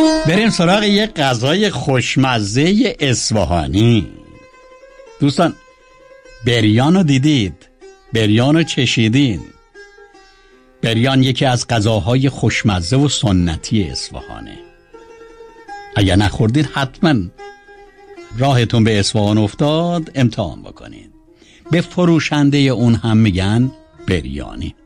بریم سراغ یه غذای خوشمزه اصفهانی. دوستان، بریان رو دیدید؟ بریان رو چشیدین؟ بریان یکی از غذاهای خوشمزه و سنتی اصفهانه. اگر نخوردید حتما راهتون به اصفهان افتاد امتحان بکنید. به فروشنده اون هم میگن بریانی.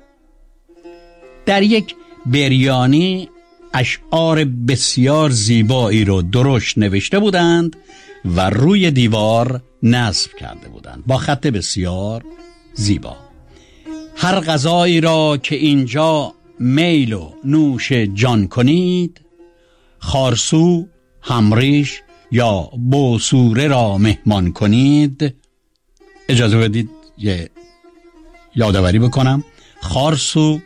در یک بریانی اشعار بسیار زیبایی رو درشت نوشته بودند و روی دیوار نصب کرده بودند با خط بسیار زیبا. هر غذایی را که اینجا میل و نوش جان کنید، خارسو، همریش یا بوسوره را مهمان کنید. اجازه بدید یه یادآوری بکنم. خارسو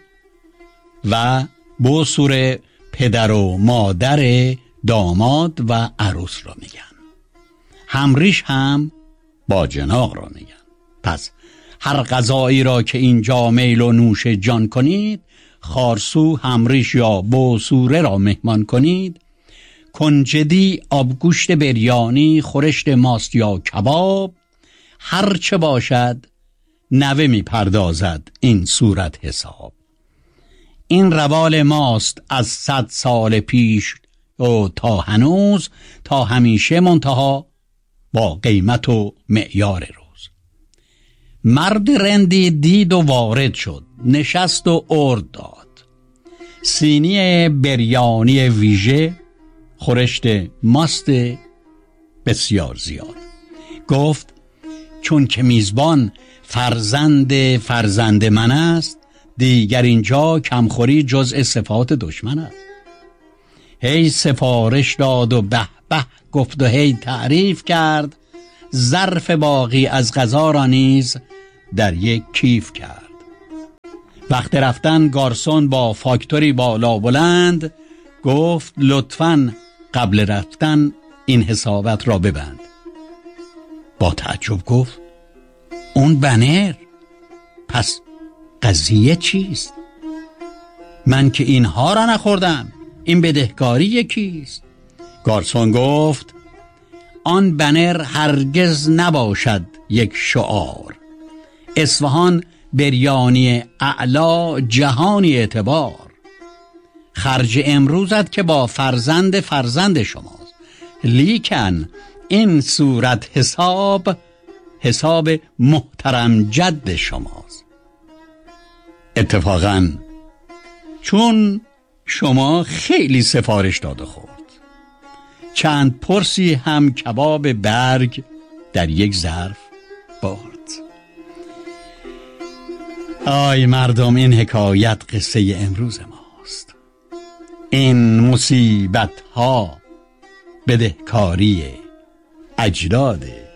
و بوسوره پدر و مادر داماد و عروس را میگن. همریش هم باجناق را میگن. پس هر غذایی را که اینجا میل و نوش جان کنید، خارسو، همریش یا بوسوره را مهمان کنید. کنجدی، آبگوشت بریانی، خورشت ماست یا کباب، هر چه باشد نوه میپردازد این صورت حساب. این روال ماست از 100 سال پیش و تا هنوز، تا همیشه منتها با قیمت و معیار روز. مرد رندی دید و وارد شد، نشست و ارد داد. سینی بریانی ویژه، خورشت ماست بسیار زیاد. گفت چون که میزبان فرزند من است، دیگر اینجا کمخوری جزء صفات دشمن است. هی سفارش داد و به به گفت و هی تعریف کرد، ظرف باقی از غذا را نیز در یک کیف کرد. وقت رفتن گارسون با فاکتوری بالا بلند گفت لطفاً قبل رفتن این حسابت را ببند. با تعجب گفت اون بنر، پس قضیه چیست؟ من که اینها را نخوردم، این بدهکاری یکیست؟ گارسون گفت آن بنر هرگز نباشد یک شعار. اصفهان بریانی اعلا، جهانی اعتبار. خرج امروزت که با فرزند شماست، لیکن این صورت حساب محترم جد شماست. اتفاقاً چون شما خیلی سفارش داد و خورد، چند پرسی هم کباب برگ در یک ظرف برد. آی مردم، این حکایت قصه امروز ماست. این مصیبت ها بدهکاری اجداد